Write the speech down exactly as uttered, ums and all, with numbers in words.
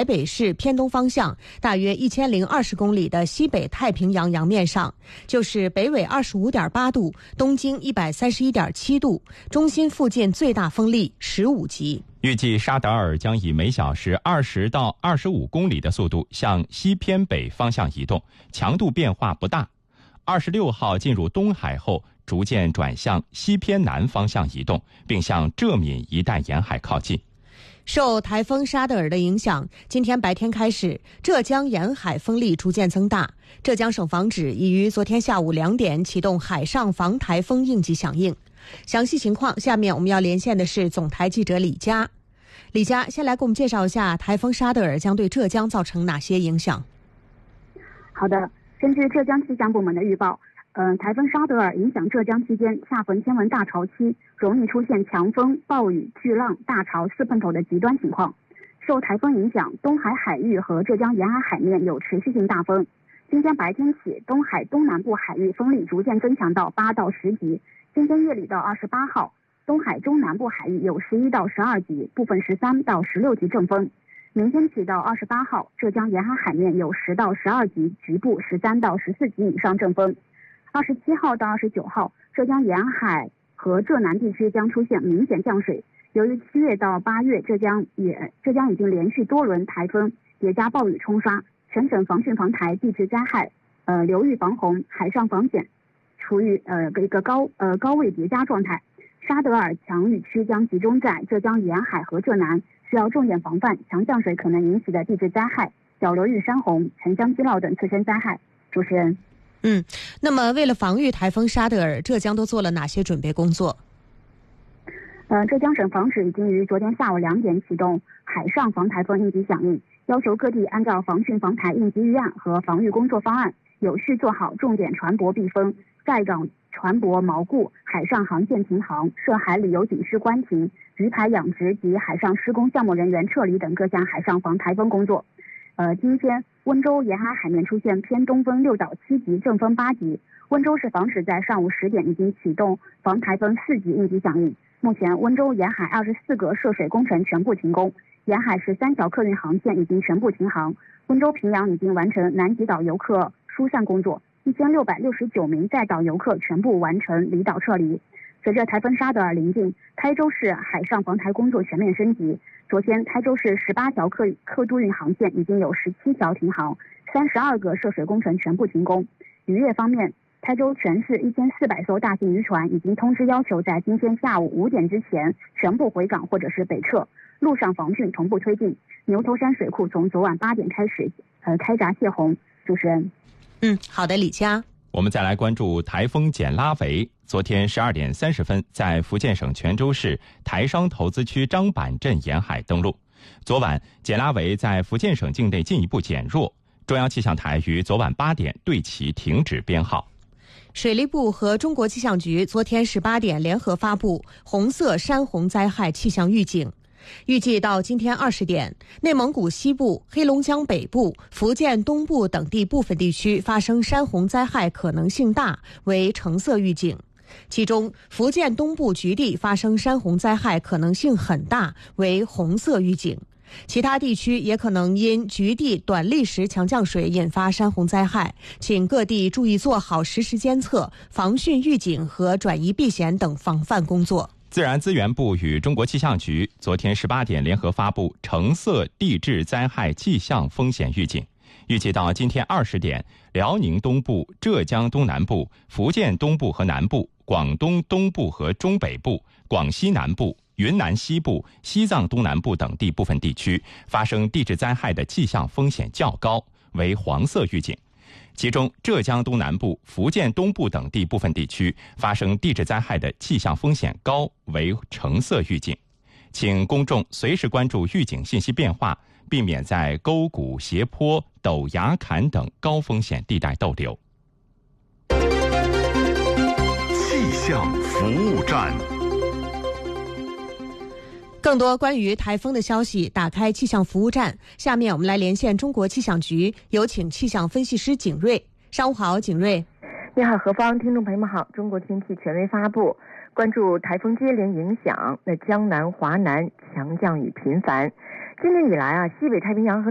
台北市偏东方向大约一千零二十公里的西北太平洋洋面上，就是北纬二十五点八度，东经一百三十一点七度，中心附近最大风力十五级。 预计沙德尔将以每小时二十到二十五公里的速度向西偏北方向移动，强度变化不大。二十六号进入东海后，逐渐转向西偏南方向移动，并向浙闽一带沿海靠近。 受台风沙德尔的影响，今天白天开始，浙江沿海风力逐渐增大。浙江省防指已于昨天下午两点启动海上防台风应急响应。详细情况，下面我们要连线的是总台记者李佳。李佳，先来给我们介绍一下台风沙德尔将对浙江造成哪些影响？ 好的，根据浙江气象部门的预报，呃，台风沙德尔影响浙江期间，恰逢天文大潮期，容易出现强风、暴雨、巨浪、大潮四碰头的极端情况。受台风影响，东海海域和浙江沿海海面有持续性大风。今天白天起，东海东南部海域风力逐渐增强到八到十级。今天夜里到二十八号，东海中南部海域有十一到十二级，部分十三到十六级阵风。明天起到二十八号，浙江沿海海面有十到十二级，局部十三到十四级以上阵风。二十七号到二十九号，浙江沿海和浙南地区将出现明显降水。由于七月到八月，浙江也浙江已经连续多轮台风叠加暴雨冲刷，全省防汛防台、地质灾害、呃流域防洪、海上防险处于呃一个高呃高位叠加状态。沙德尔强雨区将集中在浙江沿海和浙南，需要重点防范强降水可能引起的地质灾害、小流域山洪、沉箱积涝等次生灾害。主持人。 嗯，那么为了防御台风沙德尔，浙江都做了哪些准备工作？ 呃，浙江省防指已经于昨天下午两点启动海上防台风应急响应，要求各地按照防汛防台应急预案和防御工作方案，有序做好重点船舶避风、在港船舶锚固、海上航线停航、涉海旅游警示关停、鱼排养殖及海上施工项目人员撤离等各项海上防台风工作。呃，今天温州沿海海面出现偏东风六到七级，阵风八级。温州市防指在上午十点已经启动防台风四级应急响应。目前，温州沿海二十四个涉水工程全部停工，沿海十三条客运航线已经全部停航。温州平阳已经完成南极岛游客疏散工作，一千六百六十九名在岛游客全部完成离岛撤离。随着台风沙德尔临近，台州市海上防台工作全面升级。昨天，台州市十八条客客渡运航线已经有十七条停航，三十二个涉水工程全部停工。渔业方面，台州全市一千四百艘大型渔船已经通知要求在今天下午五点之前全部回港或者是北撤，陆上防汛同步推进。牛头山水库从昨晚八点开始呃开闸泄洪。主持人。 嗯，好的，李佳。 我们再来关注台风简拉维。昨天十二点三十分，在福建省泉州市台商投资区张板镇沿海登陆。昨晚，简拉维在福建省境内进一步减弱。中央气象台于昨晚八点对其停止编号。 水利部和中国气象局昨天十八点联合发布红色山洪灾害气象预警。预计到今天二十点，内蒙古西部、黑龙江北部、福建东部等地部分地区发生山洪灾害可能性大，为橙色预警。其中，福建东部局地发生山洪灾害可能性很大，为红色预警。其他地区也可能因局地短历时强降水引发山洪灾害，请各地注意做好实时监测、防汛预警和转移避险等防范工作。 自然资源部与中国气象局昨天十八点联合发布橙色地质灾害气象风险预警。预计到今天二十点，辽宁东部、浙江东南部、福建东部和南部、广东东部和中北部、广西南部、云南西部、西藏东南部等地部分地区发生地质灾害的气象风险较高，为黄色预警。其中，浙江东南部、福建东部等地部分地区发生地质灾害的气象风险高，为橙色预警。请公众随时关注预警信息变化，避免在沟谷、斜坡、陡崖坎等高风险地带逗留。 气象服务站。 更多关于台风的消息，打开气象服务站。下面我们来连线中国气象局，有请气象分析师景瑞。上午好，景瑞。 你好，何芳，听众朋友们好。中国天气权威发布，关注台风接连影响，那江南、华南强降雨频繁。今年以来啊，西北太平洋和